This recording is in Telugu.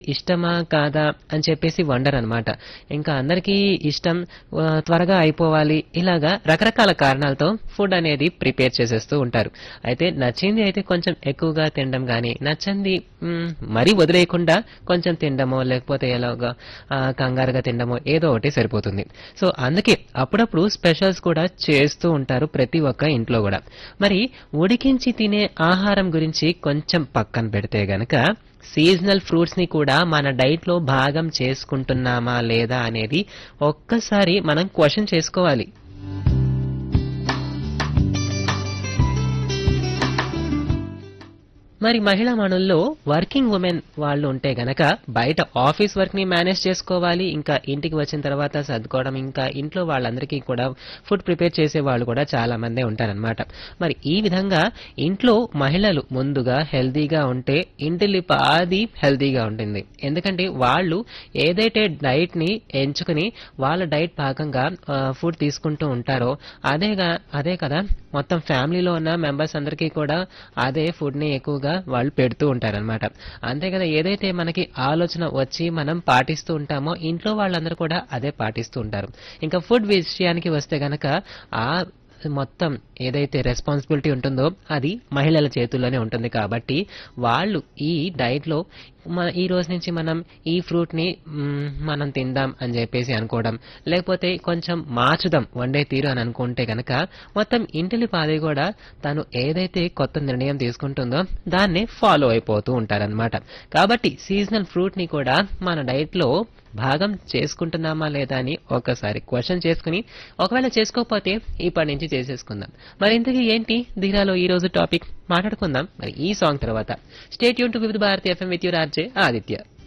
ఇష్టమా కాదా అని చెప్పేసి వండర్ అనమాట. ఇంకా అందరికీ ఇష్టం, త్వరగా అయిపోవాలి, ఇలాగా రకరకాల కారణాలతో ఫుడ్ అనేది ప్రిపేర్ చేసేస్తూ ఉంటారు. అయితే నచ్చింది అయితే కొంచెం ఎక్కువగా తినడం కానీ, నచ్చంది మరీ వదిలేయకుండా కొంచెం తినడమో లేకపోతే ఎలాగా కంగారుగా తినడమో ఏదో ఒకటి సరిపోతుంది. సో అందుకే అప్పుడప్పుడు స్పెషల్స్ కూడా చేస్తూ ఉంటారు ప్రతి ఒక్క ఇంట్లో కూడా. మరి ఉడికించి తినే ఆహారం గురించి కొంచెం పక్కన పెడితే గనక సీజనల్ ఫ్రూట్స్ ని కూడా మన డైట్ లో భాగం చేసుకుంటున్నామా లేదా అనేది ఒక్కసారి మనం క్వశ్చన్ చేసుకోవాలి. మరి మహిళా మనుల్లో వర్కింగ్ ఉమెన్ వాళ్ళు ఉంటే గనక బయట ఆఫీస్ వర్క్ ని మేనేజ్ చేసుకోవాలి, ఇంకా ఇంటికి వచ్చిన తర్వాత సర్దుకోవడం, ఇంకా ఇంట్లో వాళ్ళందరికీ కూడా ఫుడ్ ప్రిపేర్ చేసే వాళ్ళు కూడా చాలా మందే ఉంటారనమాట. మరి ఈ విధంగా ఇంట్లో మహిళలు ముందుగా హెల్దీగా ఉంటే ఇంటిల్లిపాది హెల్దీగా ఉంటుంది. ఎందుకంటే వాళ్ళు ఏదైతే డైట్ ని ఎంచుకుని వాళ్ళ డైట్ భాగంగా ఫుడ్ తీసుకుంటూ ఉంటారో అదే కదా మొత్తం ఫ్యామిలీలో ఉన్న మెంబర్స్ అందరికీ కూడా అదే ఫుడ్ ని ఎక్కువగా వాళ్ళు పెడుతూ ఉంటారనమాట. అంతే కదా, ఏదైతే మనకి ఆలోచన వచ్చి మనం పాటిస్తూ ఉంటామో ఇంట్లో వాళ్ళందరూ కూడా అదే పాటిస్తూ ఉంటారు. ఇంకా ఫుడ్ విషయానికి వస్తే గనక ఆ మొత్తం ఏదైతే రెస్పాన్సిబిలిటీ ఉంటుందో అది మహిళల చేతుల్లోనే ఉంటుంది. కాబట్టి వాళ్ళు ఈ డైట్ లో ఈ రోజు నుంచి మనం ఈ ఫ్రూట్ ని మనం తిందాం అని చెప్పేసి అనుకోవడం, లేకపోతే కొంచెం మార్చుదాం వండే తీరు అని అనుకుంటే గనక మొత్తం ఇంటిని పాది కూడా తను ఏదైతే కొత్త నిర్ణయం తీసుకుంటుందో దాన్నే ఫాలో అయిపోతూ ఉంటారనమాట. కాబట్టి సీజనల్ ఫ్రూట్ ని కూడా మన డైట్ లో భాగం చేసుకుంటున్నామా లేదా అని ఒకసారి క్వశ్చన్ చేసుకుని, ఒకవేళ చేసుకోకపోతే ఇప్పటి నుంచి చేసేసుకుందాం. మరి ఇంతకీ ఏంటి ధీరాలో ఈ రోజు టాపిక్ మాట్లాడుకుందాం మరి ఈ సాంగ్ తర్వాత. స్టే ట్యూన్ టు వివిధ Bharati FM with your RJ Aditya.